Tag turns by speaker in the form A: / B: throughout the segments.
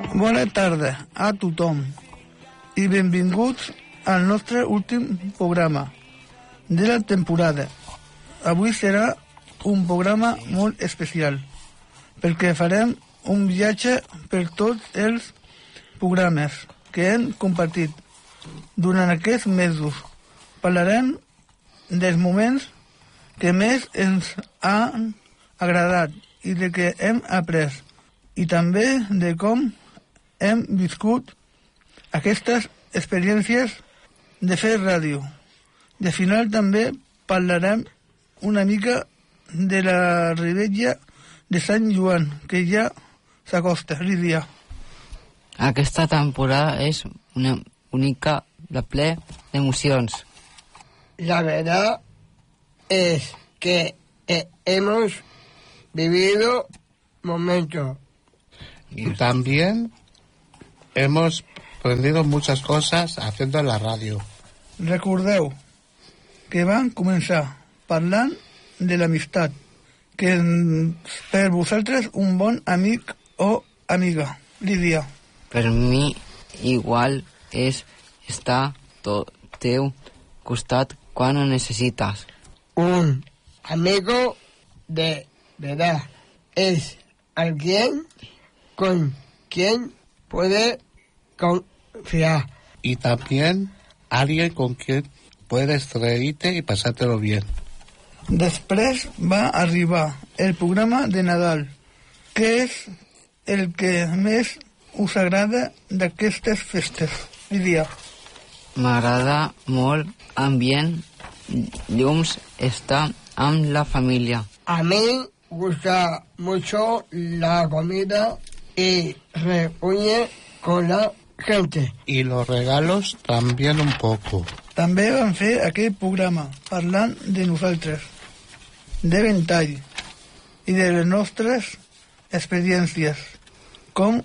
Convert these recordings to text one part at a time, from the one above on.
A: Bona tarda a tothom i benvinguts al nostre últim programa de la temporada. Avui serà un programa molt especial perquè farem un viatge per tots els programes que hem compartit durant aquests mesos. Parlarem dels moments que més ens han agradat i de què hem après, i també de com hem viscut aquestes experiències de fer ràdio. De final també parlarem una mica de la revetlla de Sant Joan, que ja s'acosta, Lídia.
B: Aquesta temporada és una única de ple d'emocions.
C: La verdad es que hemos vivido momentos.
D: Y también hemos aprendido muchas cosas haciendo la radio.
A: Recordeu que van començar parlant de l'amistat, que per vosaltres un bon amic o amiga. Lídia.
B: Per mi igual és estar teu costat quan ho necessites.
C: Un amigo de verdad es alguien con quien puede confiar.
D: Y también alguien con quien puedes reírte y pasártelo bien.
A: Després va arribar el programa de Nadal, que és el que més us agrada d'aquestes festes. Lídia.
B: M'agrada molt ambient, llums, estar amb la família.
C: A mí gusta mucho la comida y reúne con la gente.
D: Y los regalos también un poco.
A: També vam fer aquell programa parlant de nosaltres, de ventall i de les nostres experiències. Com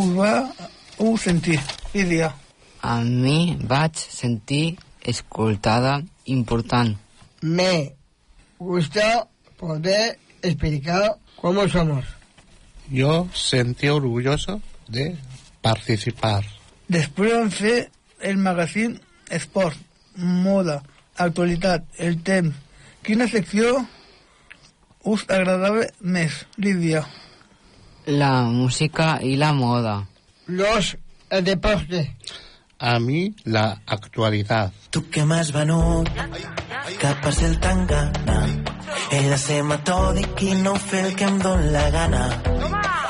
A: us sentir, Lídia?
B: A mi vaig sentir escoltada important.
C: Me gusta poder explicar cómo somos.
D: Yo sentí orgulloso de participar.
A: Després vam fer el magazín Esport, Moda, Actualitat, El Temps. Quina secció us agradava més, Lídia?
B: La música y la moda.
C: El deporte.
D: A mí la actualidad.
E: Tu que m'has venut cap a ser el tan gana. He de ser metòdic i no fer el que em dóna la gana.